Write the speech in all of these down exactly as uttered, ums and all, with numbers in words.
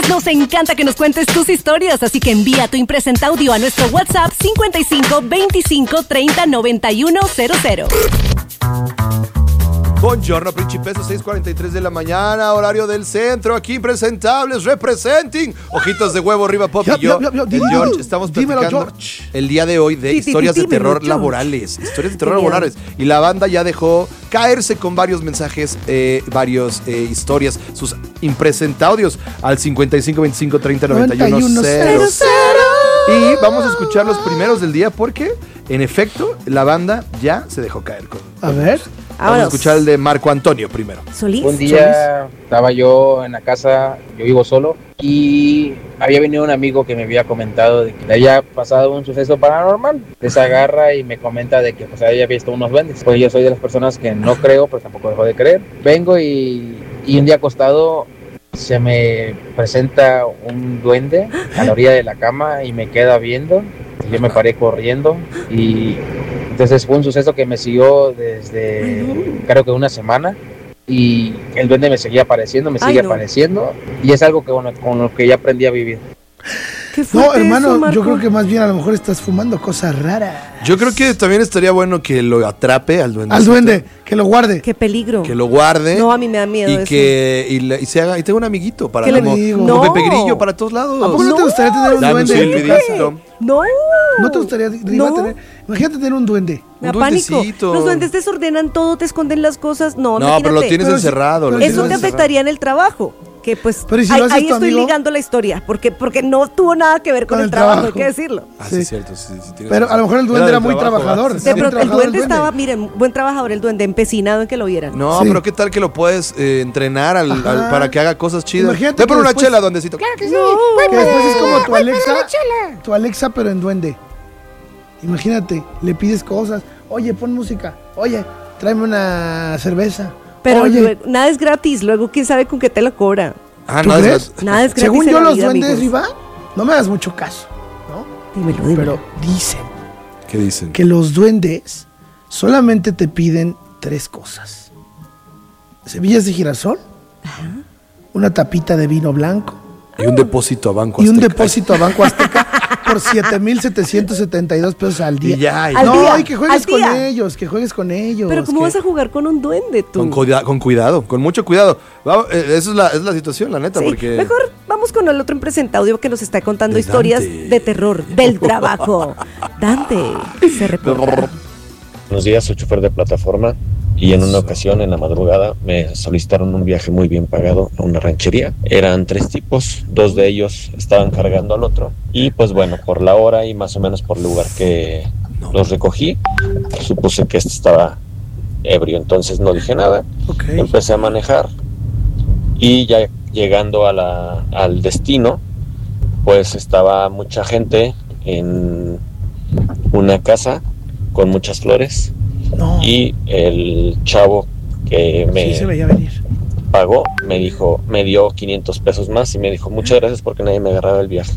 Nos encanta que nos cuentes tus historias, así que envía tu impresenta audio a nuestro WhatsApp cincuenta y cinco veinticinco treinta noventa y uno cero cero. Buongiorno, Principeso, seis cuarenta y tres de la mañana, horario del centro, aquí presentables, representing, ojitos de huevo, arriba, Pop y yo, el George, estamos platicando el día de hoy de historias de terror laborales, historias de terror laborales, y la banda ya dejó caerse con varios mensajes, eh, varios eh, historias, sus impresentaudios al cincuenta y cinco veinticinco treinta noventa y uno cero cero. Y vamos a escuchar los primeros del día porque, en efecto, la banda ya se dejó caer con... A ver... Vamos a escuchar el de Marco Antonio primero. ¿Solís? Un día ¿Solís? Estaba yo en la casa, yo vivo solo, y había venido un amigo que me había comentado de que le había pasado un suceso paranormal. Se agarra y me comenta de que pues había visto unos duendes. Pues yo soy de las personas que no creo, pero tampoco dejo de creer. Vengo y, y un día acostado se me presenta un duende a la orilla de la cama y me queda viendo. Yo me paré corriendo y entonces fue un suceso que me siguió desde creo que una semana y el duende me seguía apareciendo, me sigue Ay, no. apareciendo y es algo que bueno, con lo que ya aprendí a vivir. ¿Qué no, hermano, eso, yo creo que más bien a lo mejor estás fumando cosas raras. Yo creo que también estaría bueno que lo atrape al duende. Al duende, que lo guarde. Qué peligro. Que lo guarde. No, a mí me da miedo y eso. Que y, le, y se haga y tenga un amiguito para como, como no. Pepe Grillo para todos lados. ¿A poco no, no te gustaría tener un Dame duende en tu casa? No. ¿No te gustaría no. tener? Imagínate tener un duende. Me pánico. Los duendes desordenan todo, te esconden las cosas. No, no imagínate. pero lo tienes pero encerrado. Si, lo eso tienes te afectaría encerrado. En el trabajo. Que pues pero si ahí, ahí estoy amigo, ligando la historia porque porque no tuvo nada que ver con, con el, el trabajo, trabajo, hay que decirlo. Ah, sí, es cierto. Sí, sí, pero razón. A lo mejor el duende era, era muy trabajo, trabajador. De pronto, el duende estaba, miren, buen trabajador el duende, empecinado en que lo vieran. No, sí. Pero qué tal que lo puedes eh, entrenar al, al, para que haga cosas chidas. Imagínate. Ve por una chela, duendecito. Claro que sí. No, que después es como tu Alexa, tu Alexa pero en duende. Imagínate, le pides cosas. Oye, pon música. Oye, tráeme una cerveza. Pero Oye. Luego, nada es gratis. Luego, quién sabe con qué te lo cobra. Ah, ¿Tú no, crees? Es, nada es gratis. Según yo, los vida, duendes, amigos. Riva, no me das mucho caso, ¿no? Dímelo, dímelo. Pero dicen. ¿Qué dicen? Que los duendes solamente te piden tres cosas: semillas de girasol, Ajá. una tapita de vino blanco y un depósito a Banco y Azteca. un depósito a Banco Azteca por siete mil setecientos setenta y dos pesos al día. Y ya, y al no, día, y que juegues con ellos, que juegues con ellos. Pero ¿cómo que... vas a jugar con un duende tú? Con, cuida- con cuidado, con mucho cuidado. Va, eh, esa es la, es la situación, la neta, sí, porque... Mejor vamos con el otro impresentaudio que nos está contando de historias Dante. de terror, del trabajo. Dante, se reporta. Buenos días, soy chofer de plataforma y en una ocasión en la madrugada me solicitaron un viaje muy bien pagado a una ranchería. Eran tres tipos, dos de ellos estaban cargando al otro y pues bueno, por la hora y más o menos por el lugar que no. los recogí, supuse que este estaba ebrio, entonces no dije nada, okay. Empecé a manejar y ya llegando a la, al destino, pues estaba mucha gente en una casa con muchas flores no. y el chavo que me sí, se veía venir. pagó me dijo, me dio quinientos pesos más y me dijo muchas gracias porque nadie me agarraba el viaje.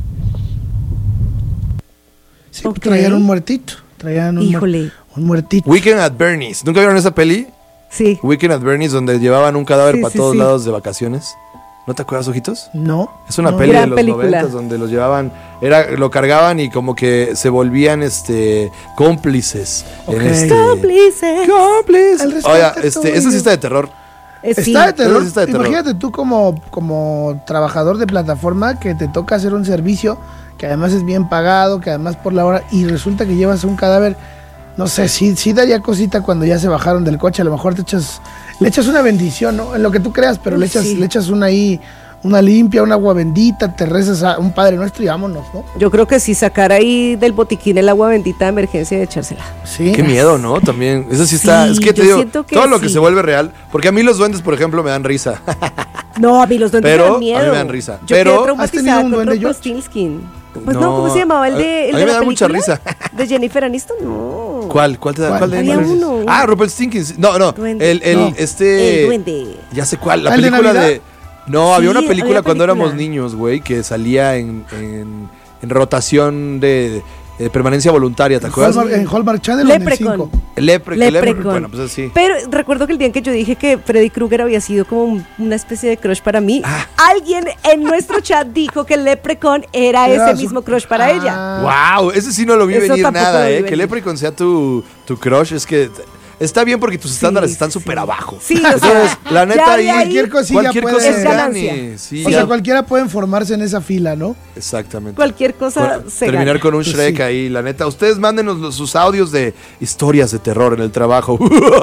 Sí, okay. Traían un muertito, traían un, Híjole. un muertito. Weekend at Bernie's, ¿nunca vieron esa peli? Sí. Weekend at Bernie's, donde llevaban un cadáver sí, para sí, todos sí. lados de vacaciones. ¿No te acuerdas, ojitos? No. Es una no. peli Gran de los película. noventas donde los llevaban, era, lo cargaban y como que se volvían este cómplices. Okay. En este, Cómplices. Cómplices. Oiga, este, esa sí está de terror. Eh, sí. Está de terror. Sí está de terror. Imagínate tú como, como trabajador de plataforma que te toca hacer un servicio que además es bien pagado, que además por la hora, y resulta que llevas un cadáver. No sé, sí, sí daría cosita cuando ya se bajaron del coche. A lo mejor te echas, le echas una bendición, ¿no? En lo que tú creas, pero le echas, sí. le echas una ahí, una limpia, una agua bendita, te rezas a un Padre Nuestro y vámonos, ¿no? Yo creo que sí, sacar ahí del botiquín el agua bendita de emergencia y echársela. Sí. Qué miedo, ¿no? También, eso sí está, Sí, es que te yo digo, siento que todo lo sí. que se vuelve real, porque a mí los duendes, por ejemplo, me dan risa. No, a mí los duendes Pero me dan miedo. a mí me dan risa. Yo Pero, quedé ¿has traumatizada tenido un con duende, George? Rumpelstiltskin. Pues no, No, ¿cómo se llamaba? El de, el a de mí me la da mucha película? risa. ¿De Jennifer Aniston? No. ¿Cuál? ¿Cuál te da? ¿Cuál? ¿Cuál de Había cuál? uno, uno. Ah, Rupert Stinkins. No, no. Duende. El, el, No. este. El duende. Ya sé cuál. La ¿El de película de. Navidad? No, Sí, había una película había cuando película. éramos niños, güey, que salía en, en, en rotación de. eh, permanencia voluntaria, ¿te acuerdas? Hallmark, en Hallmark Channel Leprecon. o en el cinco. Lepre, Leprecon. Lepre, bueno, pues así. Pero recuerdo que el día en que yo dije que Freddy Krueger había sido como un- una especie de crush para mí, Ah. alguien en nuestro chat dijo que Leprecon era Era ese su- mismo crush para Ah. ella. Wow, ese sí no lo vi Eso venir tampoco nada, lo vi ¿eh? venir. Que Leprecon sea tu, tu crush, es que está bien porque tus estándares Sí, están sí, súper sí. abajo. Sí, o sea, Entonces, la neta ya ahí, de ahí- Cualquier cosilla cualquier puede- cosa Es es ganancia. gane. Sí, O ya. sea, cualquiera puede formarse en esa fila, ¿no? Exactamente. Cualquier cosa Con- se terminar gana. con un Pues Shrek sí. ahí, la neta. Ustedes mándenos los- sus audios de historias de terror en el trabajo.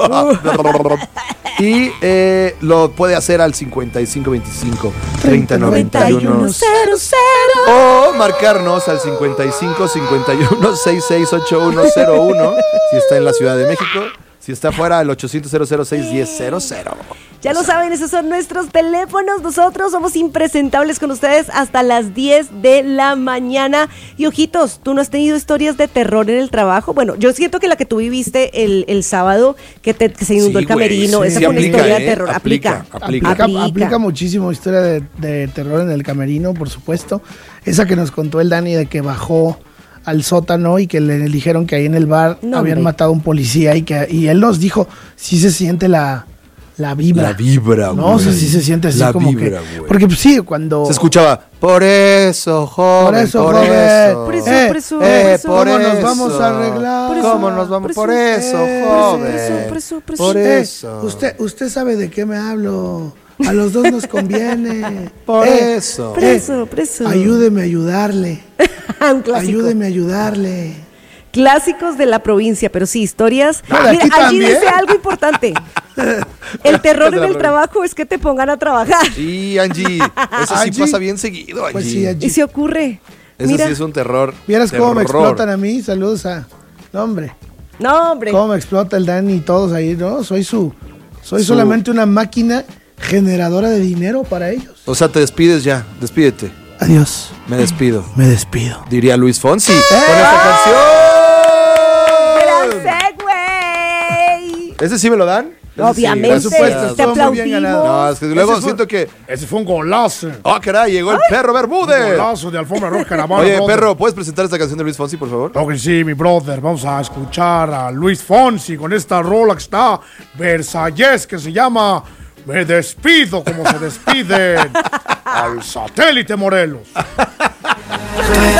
y eh, lo puede hacer al cincuenta y cinco veinticinco treinta noventa y uno. cero cero. O marcarnos al cincuenta y cinco cincuenta y uno sesenta y seis ochenta y uno cero uno si está en la Ciudad de México. Si está fuera, al ochocientos cero cero seis diez cero cero. Ya lo saben, esos son nuestros teléfonos. Nosotros somos impresentables con ustedes hasta las diez de la mañana. Y ojitos, ¿tú no has tenido historias de terror en el trabajo? Bueno, yo siento que la que tú viviste el, el sábado, que, te, que se inundó Sí, el camerino, güey, sí, esa sí fue una aplica, historia ¿eh? de terror. Aplica, Aplica. aplica. Aplica, aplica muchísimo historia de, de terror en el camerino, por supuesto. Esa que nos contó el Dani de que bajó al sótano y que le dijeron que ahí en el bar No, habían hombre. matado a un policía y que y él nos dijo, sí se siente la, la vibra. La vibra, No, o sea, güey. sí se siente así La como vibra, que... güey. Porque pues, sí, cuando... Se escuchaba, por eso, joven, Por eso, por joven. eso. Por eso, Eh, por eso, eh, por eso. por ¿Cómo nos eso. vamos a arreglar? Por eso, ¿Cómo nos vamos? por Por eso, eso, eh, joven. por eso, por eso, por eso. Por Eh, eso. usted, usted sabe de qué me hablo. A los dos nos conviene. Por Eh, eso. Por eso, por eso. Ayúdeme a ayudarle. Un clásico. Ayúdeme a ayudarle. Clásicos de la provincia, pero sí, historias. No, de aquí Mira, allí también. dice algo importante. El terror en el trabajo es que te pongan a trabajar. Sí, Angie. Eso sí Angie. pasa bien seguido, Angie. Pues sí, Angie. Y se ocurre. Eso Mira. sí es un terror. ¿Vieras cómo me terror. explotan a mí? Saludos a... No, hombre. No, hombre. Cómo me explota el Dani y todos ahí, ¿no? Soy su... Soy Su- solamente una máquina generadora de dinero para ellos. O sea, te despides ya. Despídete. Adiós. Me despido. Me despido. Diría Luis Fonsi. ¡Eh! Con esta canción. ¡Gran segue! ¿Ese sí me lo dan? Ese sí, Obviamente. gracias. Por supuesto, Te estuvo muy bien aplaudimos. ganado. No, es que luego Ese fue- siento que... Ese fue un golazo. ¡Oh, caray! Llegó el perro Bermúdez. Golazo de alfombra roja Caravana. Oye, brother. perro, ¿puedes presentar esta canción de Luis Fonsi, por favor? Claro que sí, mi brother. Vamos a escuchar a Luis Fonsi con esta rola que está Versalles, que se llama Me despido como se despiden al satélite Morelos.